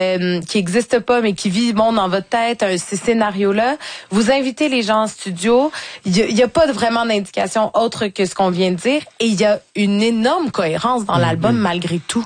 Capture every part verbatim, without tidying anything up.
euh, qui existe pas, mais qui vit bon dans votre tête, euh, ces scénarios-là. Vous invitez les gens en studio. Il y a, y a pas de, vraiment d'indication autre que ce qu'on vient de dire. Et il y a une énorme cohérence dans mmh, l'album mmh. malgré tout.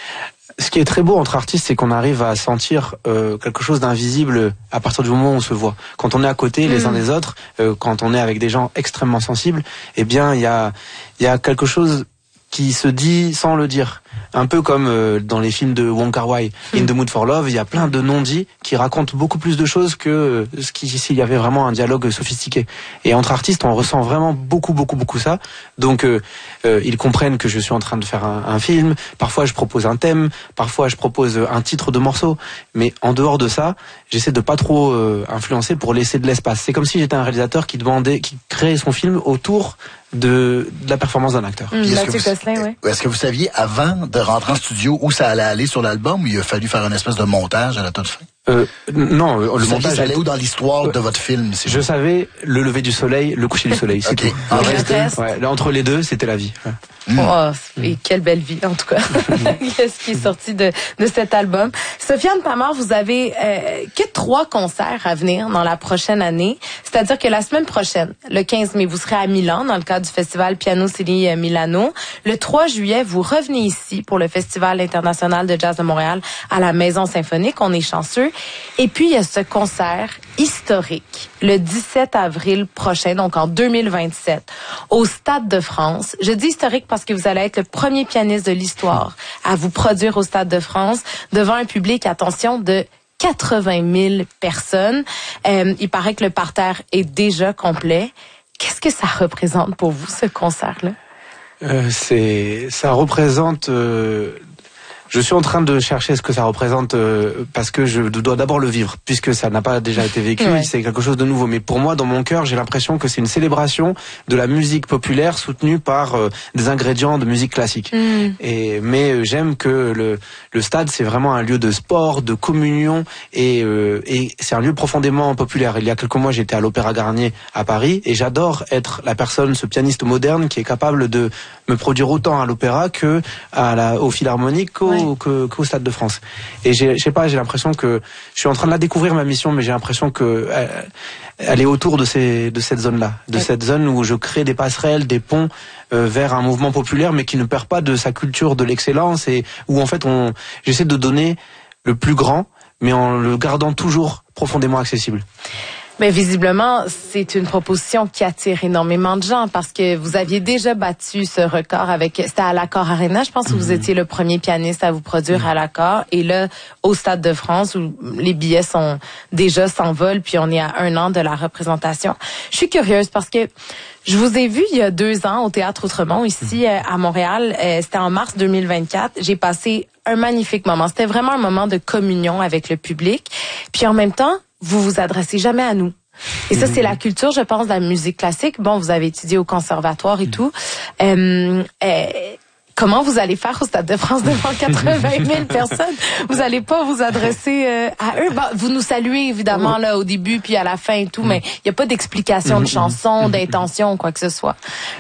Ce qui est très beau entre artistes, c'est qu'on arrive à sentir euh, quelque chose d'invisible à partir du moment où on se voit. Quand on est à côté, mmh. les uns des autres, euh, quand on est avec des gens extrêmement sensibles, eh bien, il y a, il y a quelque chose qui se dit sans le dire. Un peu comme euh, dans les films de Wong Kar-wai, mmh. In the Mood for Love, il y a plein de non-dits qui racontent beaucoup plus de choses que euh, ce qui, s'il y avait vraiment un dialogue sophistiqué. Et entre artistes, on ressent vraiment beaucoup, beaucoup, beaucoup ça. Donc, euh, euh, ils comprennent que je suis en train de faire un, un film. Parfois, je propose un thème. Parfois, je propose un titre de morceau. Mais en dehors de ça, j'essaie de pas trop euh, influencer pour laisser de l'espace. C'est comme si j'étais un réalisateur qui demandait, qui créait son film autour de, de la performance d'un acteur. Mmh, est-ce, que vous, Gosselin, oui. est-ce que vous saviez avant de rentrer en studio où ça allait aller sur l'album, ou il a fallu faire une espèce de montage à la toute fin? Euh, non, le vous montage. Ça allait où dans l'histoire euh, de votre film? Je vous... savais le lever du soleil, le coucher du soleil. C'est okay. tout. En reste, ouais, là, entre les deux, c'était la vie. Ouais. Mmh. Oh, et quelle belle vie, en tout cas. Qu'est-ce qui est sorti de, de cet album? Sofiane Pamart, vous avez euh, que trois concerts à venir dans la prochaine année. C'est-à-dire que la semaine prochaine, le quinze mai, vous serez à Milan dans le cadre du festival Piano Celi Milano. Le trois juillet, vous revenez ici pour le Festival international de jazz de Montréal à la Maison Symphonique. On est chanceux. Et puis, il y a ce concert historique le dix-sept avril prochain, donc en deux mille vingt-sept, au Stade de France. Je dis historique parce que vous allez être le premier pianiste de l'histoire à vous produire au Stade de France devant un public, attention, de quatre-vingt mille personnes. Euh, il paraît que le parterre est déjà complet. Qu'est-ce que ça représente pour vous, ce concert-là? Euh, c'est, ça représente... Euh... Je suis en train de chercher ce que ça représente euh, parce que je dois d'abord le vivre, puisque ça n'a pas déjà été vécu, ouais. C'est quelque chose de nouveau. Mais pour moi, dans mon cœur, j'ai l'impression que c'est une célébration de la musique populaire soutenue par euh, des ingrédients de musique classique. Mm. Et mais euh, j'aime que le le stade, c'est vraiment un lieu de sport, de communion, et euh, et c'est un lieu profondément populaire. Il y a quelques mois, j'étais à l'Opéra Garnier à Paris, et j'adore être la personne, ce pianiste moderne qui est capable de me produire autant à l'opéra que à la au Philharmonique qu'au ouais. Que, qu'au Stade de France. Et j'ai, je sais pas, j'ai l'impression que je suis en train de la découvrir, ma mission, mais j'ai l'impression que elle, elle est autour de ces, de cette zone-là, de ouais. cette zone où je crée des passerelles, des ponts euh, vers un mouvement populaire, mais qui ne perd pas de sa culture de l'excellence, et où en fait on, j'essaie de donner le plus grand, mais en le gardant toujours profondément accessible. Mais visiblement, c'est une proposition qui attire énormément de gens parce que vous aviez déjà battu ce record avec, c'était à l'Accor Arena, je pense que mmh. vous étiez le premier pianiste à vous produire mmh. à l'Accor, et là, au Stade de France, où les billets sont déjà s'envolent, puis on est à un an de la représentation. Je suis curieuse parce que je vous ai vu il y a deux ans au Théâtre Outremont, ici mmh. à Montréal. C'était en mars deux mille vingt-quatre. J'ai passé un magnifique moment. C'était vraiment un moment de communion avec le public. Puis en même temps, vous vous adressez jamais à nous. Et ça, c'est la culture, je pense, de la musique classique. Bon, vous avez étudié au conservatoire et tout. Euh, euh, comment vous allez faire au Stade de France devant quatre-vingt mille personnes? Vous allez pas vous adresser euh, à eux? Bon, vous nous saluez, évidemment, là, au début, puis à la fin et tout, mais il n'y a pas d'explication de chanson, d'intention, quoi que ce soit.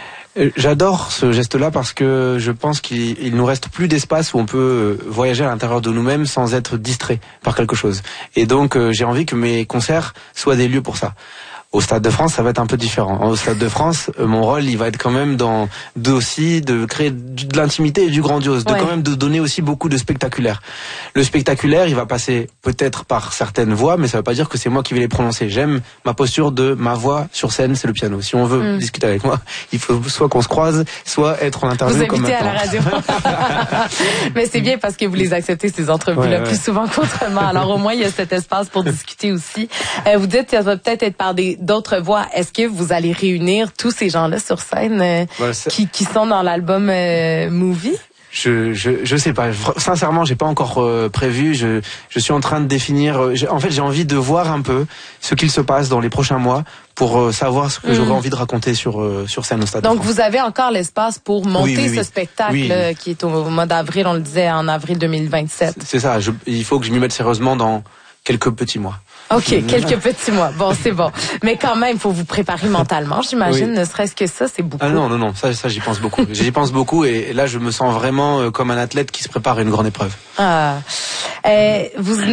J'adore ce geste-là parce que je pense qu'il il nous reste plus d'espace où on peut voyager à l'intérieur de nous-mêmes sans être distrait par quelque chose. Et donc euh, j'ai envie que mes concerts soient des lieux pour ça. Au Stade de France, ça va être un peu différent. Au Stade de France, euh, mon rôle, il va être quand même dans de aussi de créer de l'intimité et du grandiose, de ouais. quand même de donner aussi beaucoup de spectaculaire. Le spectaculaire, il va passer peut-être par certaines voix, mais ça veut pas dire que c'est moi qui vais les prononcer. J'aime ma posture de ma voix sur scène, c'est le piano. Si on veut mm. discuter avec moi, il faut soit qu'on se croise, soit être en interview comme maintenant. Vous invitez à la radio. Mais c'est bien parce que vous les acceptez, ces entrevues-là, ouais, ouais. plus souvent qu'autrement. Alors au moins, il y a cet espace pour discuter aussi. Euh, vous dites que ça va peut-être être par des d'autres voix. Est-ce que vous allez réunir tous ces gens-là sur scène euh, voilà, qui, qui sont dans l'album euh, Movie? Je, je, je sais pas. Sincèrement, j'ai pas encore euh, prévu. Je, je suis en train de définir. Euh, en fait, j'ai envie de voir un peu ce qu'il se passe dans les prochains mois pour euh, savoir ce que mmh. j'aurais envie de raconter sur euh, sur scène au Stade. Donc, de France. vous avez encore l'espace pour monter oui, oui, ce oui. spectacle oui. euh, qui est au mois d'avril. On le disait en avril deux mille vingt-sept. C'est ça. Je, il faut que je m'y mette sérieusement dans quelques petits mois. OK, quelques petits mois. Bon, c'est bon. Mais quand même, il faut vous préparer mentalement, j'imagine. Oui. Ne serait-ce que ça, c'est beaucoup. Ah non, non, non. Ça, ça j'y pense beaucoup. J'y pense beaucoup et là, je me sens vraiment comme un athlète qui se prépare à une grande épreuve. Ah. Euh, vous